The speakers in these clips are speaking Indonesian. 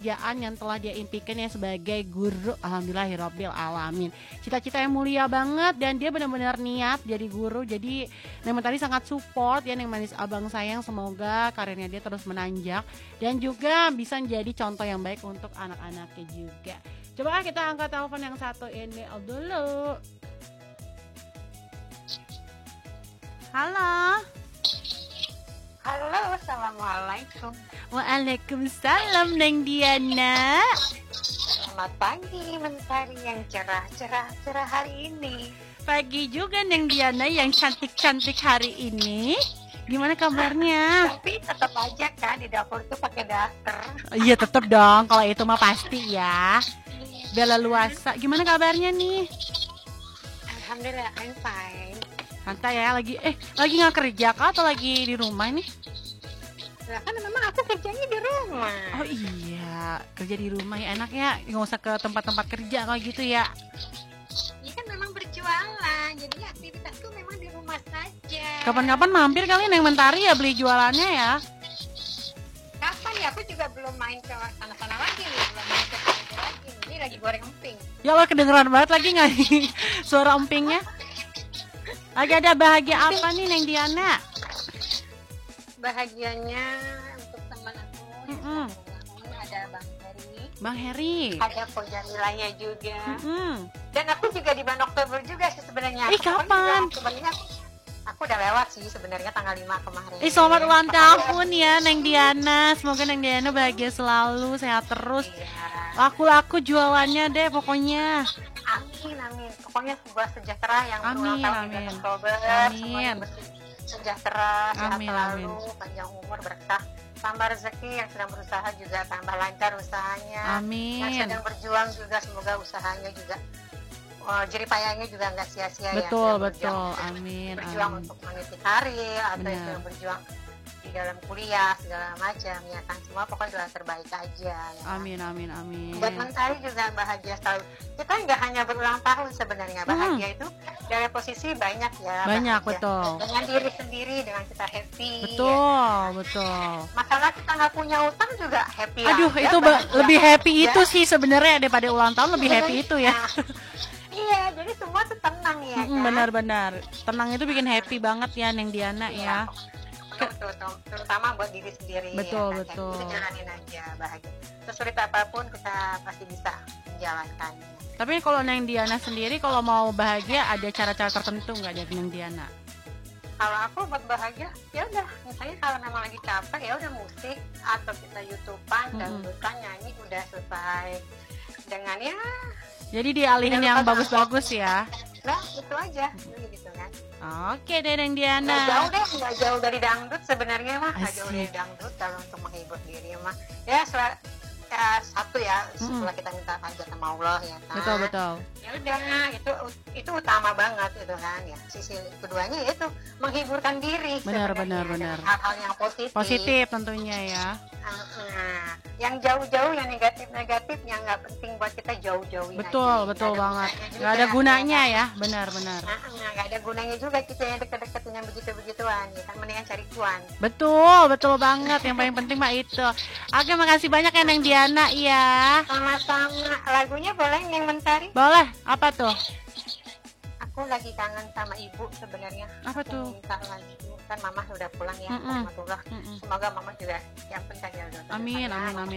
pekerjaan yang telah dia impikan ya sebagai guru. Alhamdulillahirabbil alamin. Cita-cita yang mulia banget dan dia benar-benar niat jadi guru. Jadi Neng Mentari sangat support ya Neng Manis Abang sayang, semoga karirnya dia terus menanjak dan juga bisa menjadi contoh yang baik untuk anak-anaknya juga. Coba kita angkat telepon yang satu ini dulu. Halo. Halo, assalamualaikum. Waalaikumsalam Neng Diana. Selamat pagi Mentari yang cerah hari ini. Pagi juga Neng Diana yang cantik-cantik hari ini. Gimana kabarnya? Tapi tetap aja kan di dapur tuh pakai daster. Iya tetap dong, kalau itu mah pasti ya. Udah leluasa. Gimana kabarnya nih? Alhamdulillah, I'm fine. Santai ya, lagi nggak kerja kah atau lagi di rumah nih? Lah kan memang aku kerjanya di rumah. Oh iya, kerja di rumah ya enak ya, nggak usah ke tempat-tempat kerja kalau gitu ya. Ini kan memang berjualan, jadi aktivitasku memang di rumah saja. Kapan-kapan mampir kali Neng Mentari ya beli jualannya ya. Kapan ya, aku juga belum main ke sana-sana lagi nih, belum main ke sana lagi. Ini lagi goreng emping. Ya Allah kedengeran banget lagi nggak nih suara empingnya? Lagi ada bahagia apa nih Neng Diana? Bahagianya untuk teman aku ada Bang Heri, ada Po Jamilanya juga, dan aku juga di bulan Oktober juga sih sebenarnya. Kapan? Sebenarnya aku udah lewat sih sebenarnya tanggal 5 kemarin. Selamat ulang tahun ya Neng Diana. Semoga Neng Diana bahagia selalu, sehat terus. Laku-laku jualannya deh pokoknya. Amin. Pokoknya sebuah sejahtera yang berulang tahun di bulan Oktober. Semuanya sejahtera, sehat selalu, panjang umur, berkah, tambah rezeki. Yang sedang berusaha juga tambah lancar usahanya. Amin. Yang sedang berjuang juga semoga usahanya juga jeripayanya juga nggak sia-sia. Betul. Amin. Berjuang untuk meniti karir atau yang sedang berjuang di dalam kuliah segala macam ya kan, semua pokoknya doa terbaik aja ya. Amin. Buat Mentari juga bahagia selalu. Kita nggak hanya berulang tahun sebenarnya, bahagia itu dari posisi banyak ya. Banyak bahagia. Betul. Dengan diri sendiri, dengan kita happy. Betul. Masalah kita nggak punya utang juga happy. Aduh ya, itu lebih happy itu sih sebenarnya daripada ulang tahun, lebih happy itu ya. Iya, jadi semua tuh tenang ya kan. Benar. Tenang itu bikin happy banget ya Neng Diana ya. Terutama buat diri sendiri. Betul. Kita jalanin aja bahagia. Sesulit apapun kita pasti bisa menjalankannya. Tapi kalau Neng Diana sendiri kalau mau bahagia ada cara-cara tertentu nggak dari Neng Diana? Kalau aku buat bahagia ya udah, misalnya kalau memang lagi capek ya udah musik atau kita YouTubean dan nyanyi udah selesai dengan ya. Jadi dialihin yang bagus-bagus ya. Nah itu aja gitu kan. Oke deh Neng Diana. Nggak jauh dari dangdut sebenarnya mah. Nggak jauh dari dangdut kalau untuk menghibur diri mah. Ya satu ya setelah kita minta hajat sama Allah ya kan. Betul. Ya udah itu utama banget itu kan ya. Sisi keduanya itu menghiburkan diri. Benar. Hal-hal yang positif tentunya ya. Yang jauh-jauh yang negatif yang nggak penting buat kita jauh-jauhin. Betul banget. Nggak ada gunanya ya. Benar. Nggak ada gunanya juga kita yang deket-deketin yang begitu-begituan ya kan, mendingan cari cuan. Betul banget. Yang paling penting mah itu. Oke, makasih banyak ya Neng Diana ya. Sama-sama. Lagunya boleh Neng Mentari? Boleh. Apa tuh? Aku lagi kangen sama ibu sebenarnya. Apa tuh? Minta lagu. Kan mama udah pulang ya, alhamdulillah. Semoga mama juga yang penting ya. Amin.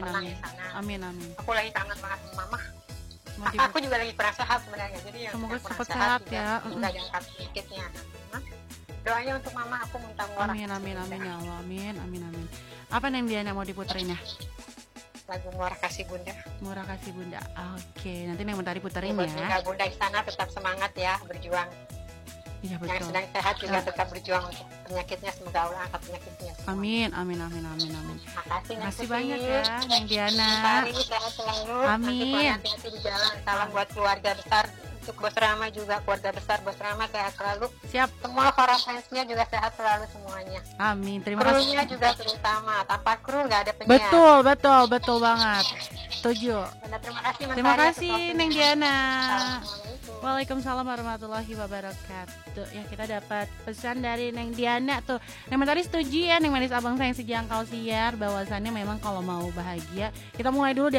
Aku lagi kangen banget sama mama. Aku juga lagi kurang sehat sebenarnya. Jadi yang semoga cepat sehat sehat juga, ya. Udah jangkat sedikitnya. Doanya untuk mama, aku minta murah. Amin ya Allah. Amin. Apa Neng Diana mau diputerin ya? Lagu Murah Kasih Bunda. Murah Kasih Bunda. Oke, nanti Neng Mentari puterin buat ya. Bunda di sana tetap semangat ya berjuang. Iya betul. Yang sedang sehat juga tetap berjuang untuk penyakitnya, semoga Allah angkat penyakitnya. Amin. Makasih banyak ya Neng Diana. Mentari sehat selalu. Amin. Nanti hati-hati di jalan. Salam buat keluarga besar. Untuk Bos Rama juga, keluarga besar Bos Rama sehat selalu. Siap. Semua para fansnya juga sehat selalu semuanya. Amin. Terima kasih. Krunya juga terutama. Tanpa kru nggak ada penyiar. Betul banget. Setuju. Terima kasih Neng Diana. Waalaikumsalam warahmatullahi wabarakatuh. Ya kita dapat pesan dari Neng Diana tuh. Neng Mentari setuju ya Neng Manis Abang sayang sejangkau siar bahwasannya memang kalau mau bahagia kita mulai dulu